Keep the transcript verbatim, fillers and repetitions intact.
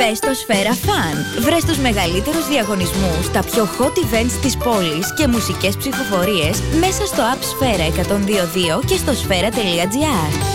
Μπες στο Σφαίρα Fun. Βρες τους μεγαλύτερους διαγωνισμούς, τα πιο hot events της πόλης και μουσικές ψηφοφορίες μέσα στο app Σφαίρα εκατόν δύο δύο και στο σφαίρα τελεία τζι άρ.